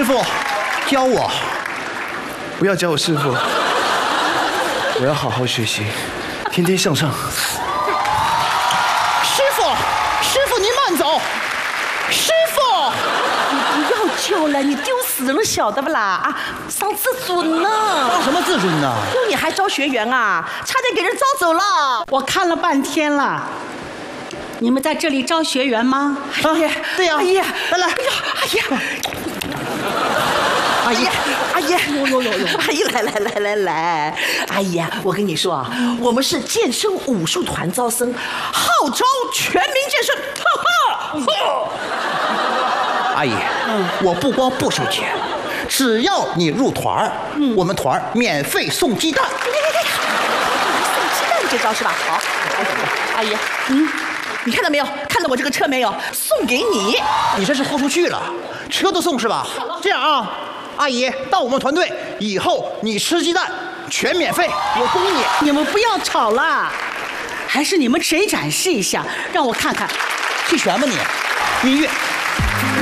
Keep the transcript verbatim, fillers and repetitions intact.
师傅，教我。不要教我师傅，我要好好学习，天天向上。师傅，师傅您慢走。师傅， 你不要叫了，你丢死了，晓得不啦？啊，伤自尊呢。 伤什么自尊呢？ 哟，你还招学员啊？差点给人招走了。 我看了半天了。你们在这里招学员吗？ 哎呀， 对呀。 哎呀， 来来， 哎呀，哎呀，哎呀，哎呀，有有有有，哎呀，来来来来来，哎呀，我跟你说啊，我们是健身武术团招生，号召全民健身，哈哈。 阿姨，嗯，我不光不收钱，只要你入团儿，嗯，我们团儿免费送鸡蛋。 送鸡蛋这招是吧？好，阿姨，嗯。你看到没有？看到我这个车没有？送给你。 你这是豁出去了，车都送是吧？这样啊，阿姨到我们团队以后，你吃鸡蛋全免费，我供你。 你们不要吵了，还是你们谁展示一下，让我看看。 弃权吧你，音乐。